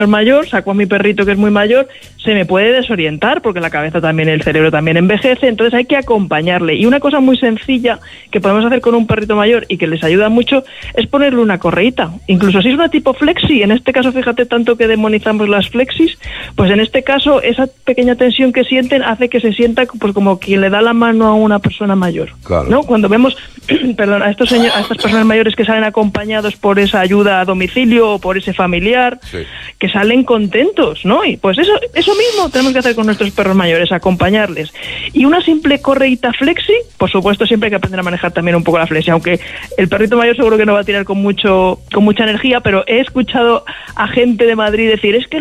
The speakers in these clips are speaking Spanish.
mayor, saco a mi perrito que es muy mayor, se me puede desorientar porque la cabeza también, el cerebro también envejece, entonces hay que acompañarle. Y una cosa muy sencilla que podemos hacer con un perrito mayor y que les ayuda mucho es ponerle una correíta. Incluso si es una tipo flexi, en este caso fíjate tanto que demonizamos las flexis, pues en este caso esa pequeña tensión que sienten hace que se sienta pues como quien le da la mano a una persona mayor. Claro. ¿No? Cuando vemos perdón, a estas personas mayores que salen acompañados por esa ayuda a domicilio o por ese familiar, Sí. que salen contentos, ¿no? Y pues eso mismo tenemos que hacer con nuestros perros mayores, acompañarles. Y una simple correíta flexi, por supuesto siempre hay que aprender a manejar también un poco la flexi, aunque el perrito mayor seguro que no va a tirar con mucha energía, pero he escuchado a gente de Madrid decir, es que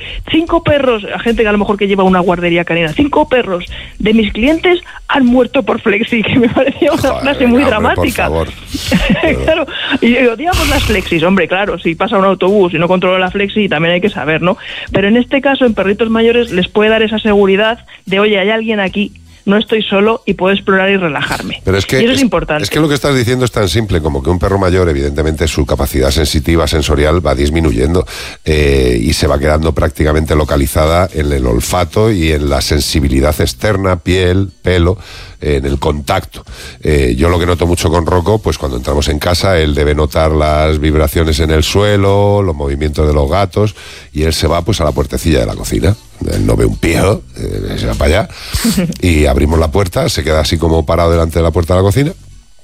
5 perros, a gente que a lo mejor que lleva una guardería canina, 5 perros de mis clientes han muerto por flexi, que me parecía una frase muy dramática. Por favor. Claro, y odiamos las flexis, hombre, claro, si pasa un autobús y no controla la flexi también hay que saber, ¿no? Pero en este caso, en perritos mayores les puede dar esa seguridad de, oye, hay alguien aquí, no estoy solo y puedo explorar y relajarme. Pero es que y eso es importante. Es que lo que estás diciendo es tan simple como que un perro mayor, evidentemente, su capacidad sensitiva, sensorial, va disminuyendo y se va quedando prácticamente localizada en el olfato y en la sensibilidad externa, piel, pelo, en el contacto. Yo lo que noto mucho con Rocco, pues cuando entramos en casa, él debe notar las vibraciones en el suelo, los movimientos de los gatos, y él se va pues a la puertecilla de la cocina. Él no ve un pie, se va para allá, y abrimos la puerta, se queda así como parado delante de la puerta de la cocina,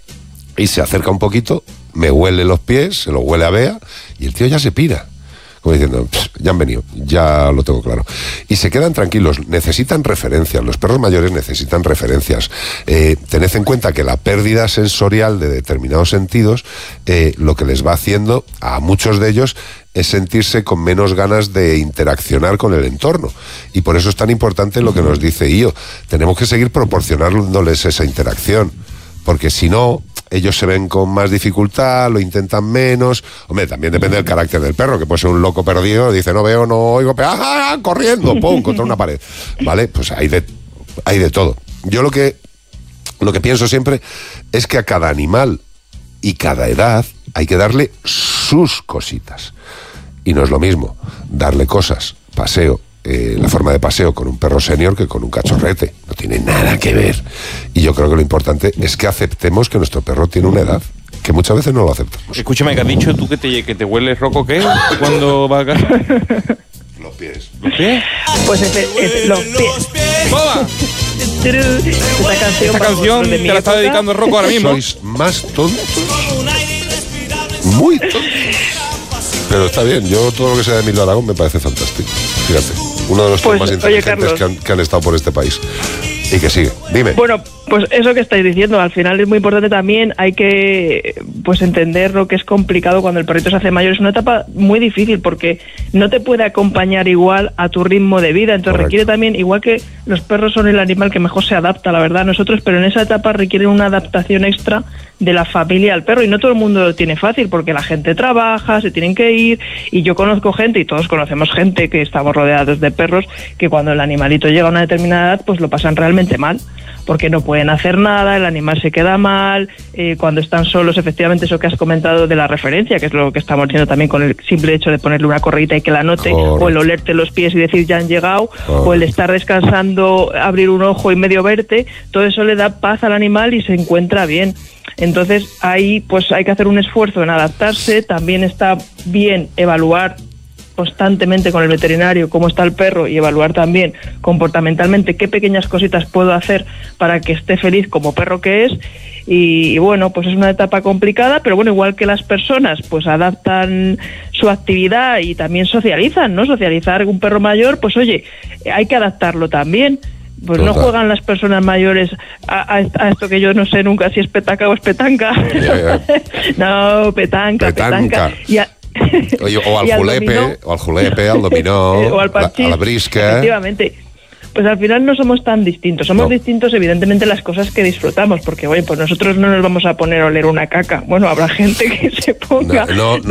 y se acerca un poquito, me huele los pies, se los huele a Bea, y el tío ya se pira. Como diciendo, ya han venido, ya lo tengo claro. Y se quedan tranquilos, necesitan referencias, los perros mayores necesitan referencias. Tened en cuenta que la pérdida sensorial de determinados sentidos, lo que les va haciendo a muchos de ellos es sentirse con menos ganas de interaccionar con el entorno. Y por eso es tan importante lo que nos dice Io. Tenemos que seguir proporcionándoles esa interacción, porque si no, ellos se ven con más dificultad, lo intentan menos. Hombre, también depende del carácter del perro, que puede ser un loco perdido, dice no veo, no oigo, ¡ah! Corriendo, ¡pum!, contra una pared. ¿Vale? Pues hay de todo. Yo lo que pienso siempre es que a cada animal y cada edad hay que darle sus cositas. Y no es lo mismo darle cosas, paseo, la forma de paseo con un perro senior que con un cachorrete. No tiene nada que ver. Y yo creo que lo importante es que aceptemos que nuestro perro tiene una edad, que muchas veces no lo aceptamos. Escúchame, ¿qué has dicho tú que te hueles, Rocco, qué? ¿Cuándo va a casa? Los pies. ¿Los pies? Pues los pies. ¡Toma! Esta canción de te la está dedicando Rocco ahora mismo. Sois más tontos. Muy tontos. Pero está bien, yo todo lo que sea de Emilio Aragón me parece fantástico. Fíjate, uno de los Pues, más oye, inteligentes Carlos, que han estado por este país. Y que sigue. Dime. Bueno, pues eso que estáis diciendo, al final es muy importante también, hay que pues entender lo que es complicado cuando el perrito se hace mayor. Es una etapa muy difícil porque no te puede acompañar igual a tu ritmo de vida, entonces Correcto. requiere también, igual que los perros son el animal que mejor se adapta, la verdad, nosotros, pero en esa etapa requieren una adaptación extra de la familia al perro, y no todo el mundo lo tiene fácil porque la gente trabaja, se tienen que ir, y yo conozco gente, y todos conocemos gente que estamos rodeados de perros, que cuando el animalito llega a una determinada edad pues lo pasan realmente mal, porque no pueden hacer nada, el animal se queda mal, cuando están solos, efectivamente eso que has comentado de la referencia, que es lo que estamos diciendo también con el simple hecho de ponerle una correíta y que la note, Correcto. o el olerte los pies y decir ya han llegado, Correcto. o el estar descansando, abrir un ojo y medio verte, todo eso le da paz al animal y se encuentra bien. Entonces ahí pues hay que hacer un esfuerzo en adaptarse, también está bien evaluar constantemente con el veterinario cómo está el perro y evaluar también comportamentalmente qué pequeñas cositas puedo hacer para que esté feliz como perro que es. Y bueno, pues es una etapa complicada, pero bueno, igual que las personas pues adaptan su actividad y también socializan, ¿no? Socializar un perro mayor, pues oye, hay que adaptarlo también. Pues Total. no juegan las personas mayores a esto que yo no sé nunca si es petaca o es petanca. Ya. No, petanca. Y Oye, o y al dominó. julepe, al dominó, O al parchís, a la brisca. efectivamente. Pues al final no somos tan distintos. Somos distintos, evidentemente, las cosas que disfrutamos, porque, oye, pues nosotros no nos vamos a poner a oler una caca. Bueno, habrá gente que se ponga...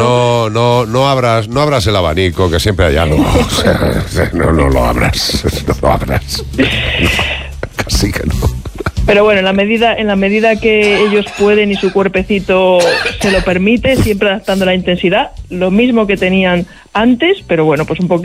No abras el abanico, que siempre hay algo. O sea, no lo abras. No lo abras. No, casi que no. Pero bueno, en la medida que ellos pueden y su cuerpecito se lo permite, siempre adaptando la intensidad, lo mismo que tenían antes, pero bueno, pues un poquito